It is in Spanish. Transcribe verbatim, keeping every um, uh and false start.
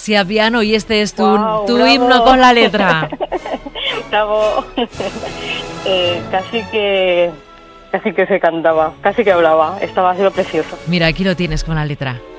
así a piano y este es tu, Wow, tu bravo. himno con la letra. Bravo. eh, casi que casi que se cantaba, casi que hablaba. Estaba, ha sido precioso. Mira, aquí lo tienes con la letra.